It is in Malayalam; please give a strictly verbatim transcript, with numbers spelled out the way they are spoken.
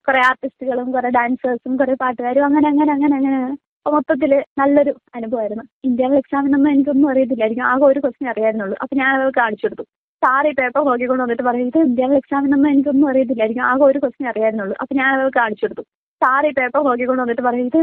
കുറേ ആർട്ടിസ്റ്റുകളും കുറേ ഡാൻസേഴ്സും കുറേ പാട്ടുകാരും അങ്ങനെ അങ്ങനെ അങ്ങനെ അങ്ങനെ അപ്പോൾ മൊത്തത്തിൽ നല്ലൊരു അനുഭവമായിരുന്നു. ഇന്റേണൽ എക്സാമിനൊന്നും എനിക്കൊന്നും അറിയത്തില്ലായിരിക്കും. ആകെ ഒരു ക്വസ്റ്റ്യൻ അറിയാമായിരുന്നുള്ളൂ. അപ്പോൾ ഞാൻ അത് കാണിച്ചു കൊടുത്തു. സാർ ഈ പേപ്പർ നോക്കിക്കൊണ്ട് വന്നിട്ട് പറയും ഇത് ഇന്റേണൽ എക്സാമിനൊന്നും എനിക്കൊന്നും അറിയത്തില്ലായിരിക്കും. ആകെ ഒരു ക്വസ്റ്റ്യൻ അറിയാമായിരുന്നുള്ളൂ. അപ്പോൾ ഞാൻ അത് കാണിച്ചു കൊടുത്തു. സാർ ഈ പേപ്പർ നോക്കിക്കൊണ്ട് വന്നിട്ട് പറയും ഇത്